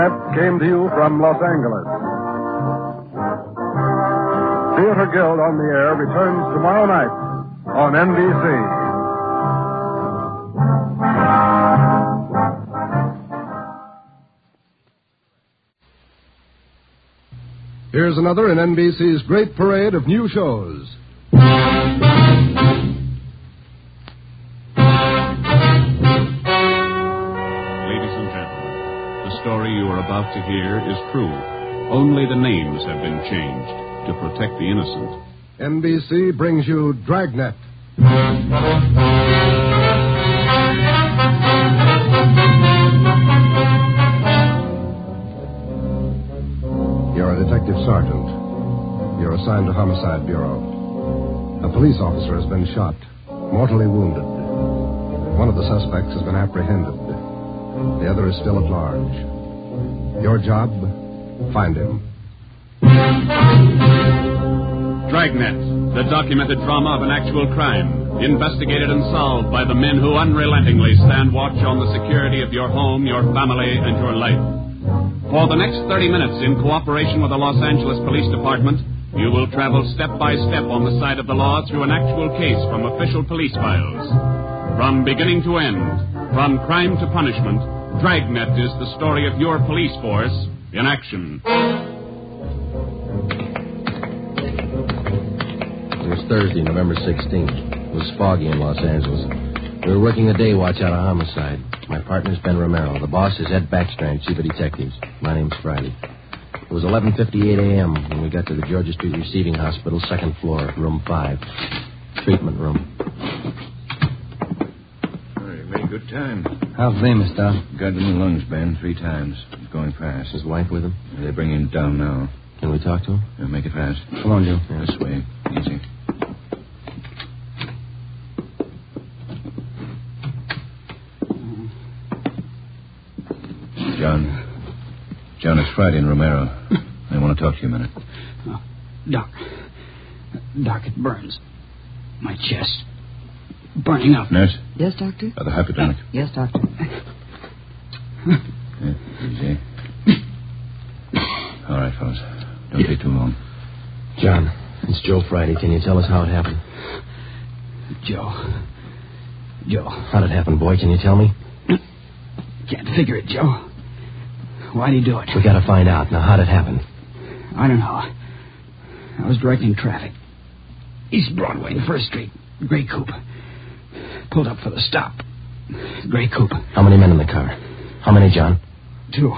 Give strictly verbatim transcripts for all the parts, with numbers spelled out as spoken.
Came to you from Los Angeles. Theater Guild on the Air returns tomorrow night on N B C. Here's another in N B C's great parade of new shows. The story you are about to hear is true. Only the names have been changed to protect the innocent. N B C brings you Dragnet. You're a detective sergeant. You're assigned to Homicide Bureau. A police officer has been shot, mortally wounded. One of the suspects has been apprehended. The other is still at large. Your job, find him. Dragnet, the documented drama of an actual crime, investigated and solved by the men who unrelentingly stand watch on the security of your home, your family, and your life. For the next thirty minutes, in cooperation with the Los Angeles Police Department, you will travel step by step on the side of the law through an actual case from official police files. From beginning to end, from crime to punishment, Dragnet is the story of your police force in action. It was Thursday, November sixteenth. It was foggy in Los Angeles. We were working the day watch out of Homicide. My partner's Ben Romero. The boss is Ed Backstrand, chief of detectives. My name's Friday. It was eleven fifty-eight a.m. when we got to the Georgia Street Receiving Hospital, second floor, room five. Treatment room. Very good time. How famous, Doc? Got in the lungs, Ben, three times. He's going fast. His wife with him? They're bringing him down now. Can we talk to him? Yeah, make it fast. Come on, Joe. Yeah, this way. Easy. John. John, it's Friday and Romero. I want to talk to you a minute. Oh, Doc. Doc, it burns. My chest. Burning up. Nurse? Yes, Doctor? Uh, the hypodermic. Yes, Doctor. Yeah, easy. All right, fellas. Don't take too long. John, it's Joe Friday. Can you tell us how it happened? Joe. Joe. How'd it happen, boy? Can you tell me? Can't figure it, Joe. Why'd he do it? We gotta find out. Now, how'd it happen? I don't know. I was directing traffic. East Broadway and First Street. Gray coupe. Pulled up for the stop. Gray coupe. How many men in the car? How many, John? Two.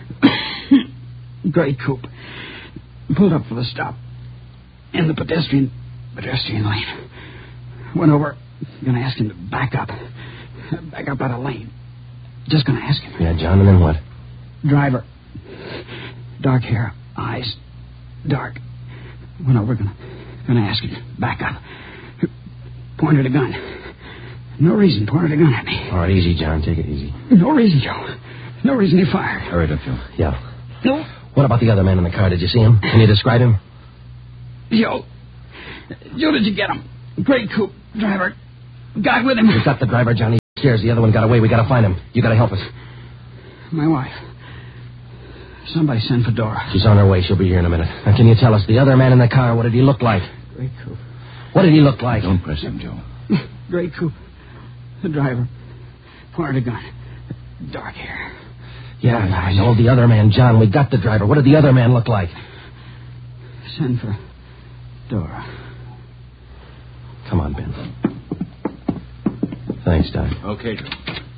Gray coupe. Pulled up for the stop. In the pedestrian pedestrian lane. Went over. Gonna ask him to back up. Back up out of lane. Just gonna ask him. Yeah, John, and then what? Driver. Dark hair. Eyes. Dark. Went over. Gonna, gonna ask him to back up. Pointed a gun. No reason. Pointed a gun at me. All right, easy, John. Take it easy. No reason, Joe. No reason he fired. Hurry up, Joe. Yeah. No. What about the other man in the car? Did you see him? Can you describe him? Joe. Joe, did you get him? Gray coupe. Driver. Guy with him. We got the driver, John. He's upstairs. The other one got away. We gotta find him. You gotta help us. My wife. Somebody send for Dora. She's on her way. She'll be here in a minute. Now, can you tell us, the other man in the car, what did he look like? Gray coupe. What did he look like? Don't press him, Joe. Gray coupe. The driver. Pointed a gun. Dark hair. Yeah, I know. The other man, John. We got the driver. What did the other man look like? Send for Dora. Come on, Ben. Thanks, Doc. Okay, Joe.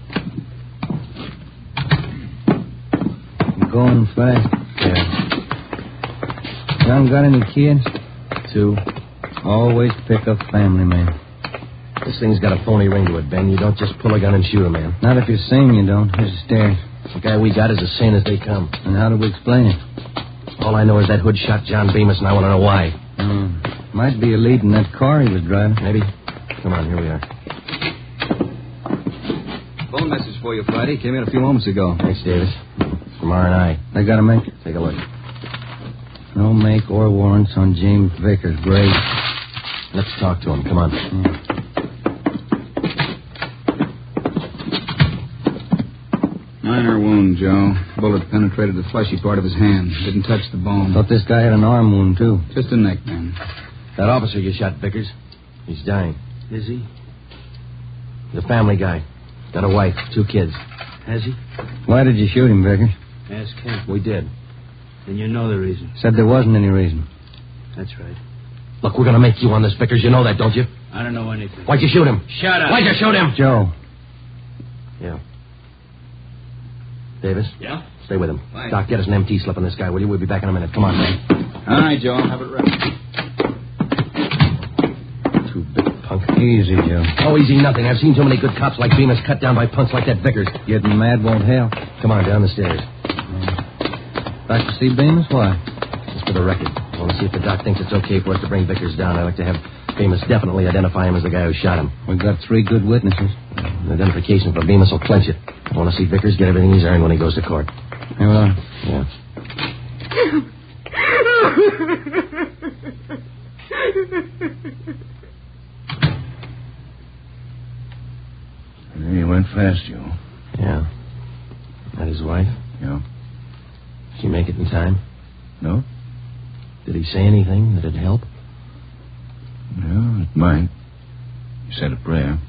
You going fast? Yeah. John got any kids? Two. Always pick up family, man. This thing's got a phony ring to it, Ben. You don't just pull a gun and shoot a man. Not if you're sane, you don't. Here's the stairs. The guy we got is as sane as they come. And how do we explain it? All I know is that hood shot John Bemis, and I want to know why. Mm. Might be a lead in that car he was driving. Maybe. Come on, here we are. Phone message for you, Friday. Came in a few moments ago. Thanks, Davis. It's from R and I. I gotta make it. Take a look. No make or warrants on James Vickers. Great. Let's talk to him. Come on. Yeah. Minor wound, Joe. Bullet penetrated the fleshy part of his hand. Didn't touch the bone. Thought this guy had an arm wound, too. Just a neck, man. That officer you shot, Vickers, he's dying. Is he? The family guy. Got a wife, two kids. Has he? Why did you shoot him, Vickers? Ask him. We did. Then you know the reason. Said there wasn't any reason. That's right. Look, we're going to make you on this, Vickers. You know that, don't you? I don't know anything. Why'd you shoot him? Shut up. Why'd you shoot him? Joe. Yeah. Davis? Yeah? Stay with him. Fine. Doc, get us an M T slip on this guy, will you? We'll be back in a minute. Come on, man. All right, Joe. I'll have it ready. Too big punk. Easy, Joe. Oh, easy nothing. I've seen too many good cops like Bemis cut down by punks like that Vickers. Getting mad won't help. Come on, down the stairs. Like to see Bemis? Why? Just for the record. I want to see if the doc thinks it's okay for us to bring Vickers down. I'd like to have Bemis definitely identify him as the guy who shot him. We've got three good witnesses. The identification for Bemis will clinch it. I want to see Vickers get everything he's earned when he goes to court. Here we are. Yeah. He went fast, Joe. Yeah. That his wife? Yeah. Did she make it in time? No? Did he say anything that'd help? Yeah, it might. He said a prayer.